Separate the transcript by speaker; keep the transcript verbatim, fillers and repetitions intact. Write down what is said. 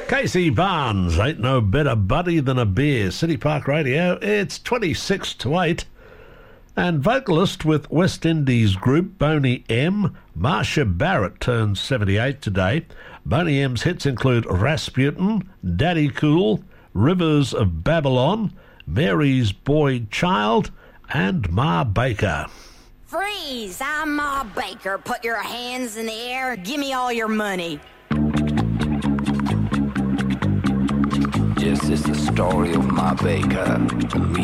Speaker 1: Casey Barnes, ain't no better buddy than a beer. City Park Radio, it's twenty-six to eight. And vocalist with West Indies group Boney M, Marcia Barrett turns seventy-eight today. Boney M's hits include Rasputin, Daddy Cool, Rivers of Babylon, Mary's Boy Child, and Ma Baker.
Speaker 2: Freeze! I'm Ma Baker. Put your hands in the air. Give me all your money.
Speaker 3: This is the story of Ma Baker.